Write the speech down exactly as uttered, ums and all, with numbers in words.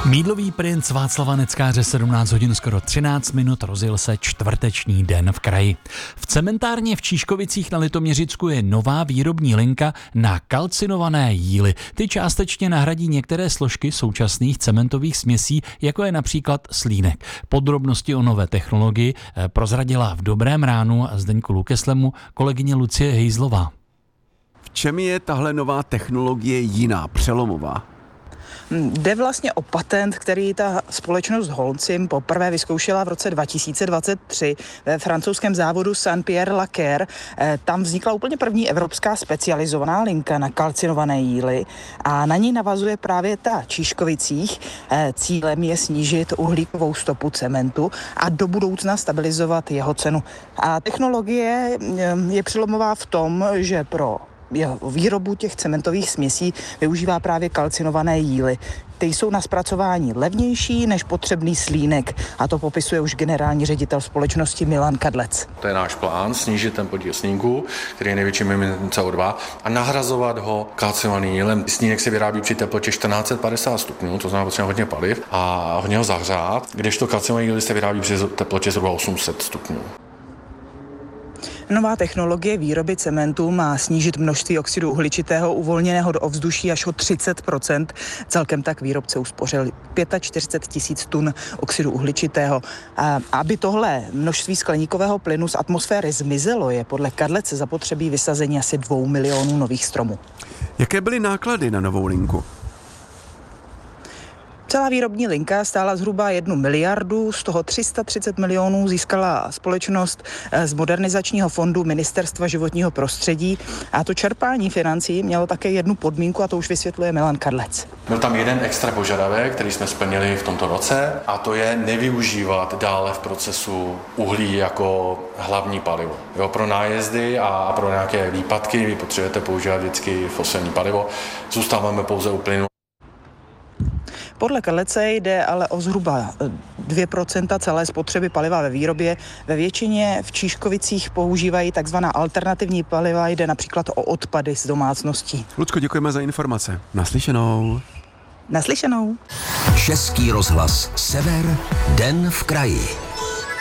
Mídlový princ Václava Neckáře, sedmnáct hodin skoro třináct minut, rozjel se čtvrteční den v kraji. V cementárně v Číškovicích na Litoměřicku je nová výrobní linka na kalcinované jíly. Ty částečně nahradí některé složky současných cementových směsí, jako je například slínek. Podrobnosti o nové technologii prozradila v Dobrém ránu a Zdeňku Lukeslemu kolegyně Lucie Hejzlová. V čem je tahle nová technologie jiná, přelomová? Jde vlastně o patent, který ta společnost Holcim poprvé vyzkoušela v roce dva tisíce dvacet tři ve francouzském závodu Saint-Pierre-Laquer. Tam vznikla úplně první evropská specializovaná linka na kalcinované jíly a na ní navazuje právě ta Číškovicích. Cílem je snížit uhlíkovou stopu cementu a do budoucna stabilizovat jeho cenu. A technologie je přelomová v tom, že pro jeho výrobu těch cementových směsí využívá právě kalcinované jíly. Ty jsou na zpracování levnější než potřebný slínek a to popisuje už generální ředitel společnosti Milan Kadlec. To je náš plán, snížit ten podíl slínku, který je největším emitentem C O dva, a nahrazovat ho kalcinovaným jílem. Slínek se vyrábí při teplotě čtrnáct set padesát stupňů, to znamená potřeba hodně paliv a hodně ho zahřát, kdežto kalcinovaný jíly se vyrábí při teplotě zhruba osm set stupňů. Nová technologie výroby cementu má snížit množství oxidu uhličitého uvolněného do ovzduší až o třicet procent. Celkem tak výrobce uspořil čtyřicet pět tisíc tun oxidu uhličitého. A aby tohle množství skleníkového plynu z atmosféry zmizelo, je podle Kadlece zapotřebí vysazení asi dvou milionů nových stromů. Jaké byly náklady na novou linku? Celá výrobní linka stála zhruba jednu miliardu, z toho tři sta třicet milionů získala společnost z modernizačního fondu Ministerstva životního prostředí a to čerpání financí mělo také jednu podmínku a to už vysvětluje Milan Kadlec. Byl tam jeden extra požadavek, který jsme splnili v tomto roce, a to je nevyužívat dále v procesu uhlí jako hlavní palivo. Jo, pro nájezdy a pro nějaké výpadky vy potřebujete používat vždycky fosilní palivo, zůstáváme pouze u plynu. Podle Kadlece jde ale o zhruba dvě procenta celé spotřeby paliva ve výrobě. Ve většině v Číškovicích používají takzvaná alternativní paliva, jde například o odpady z domácností. Lucko, děkujeme za informace. Naslyšenou. Naslyšenou. Český rozhlas Sever, den v kraji.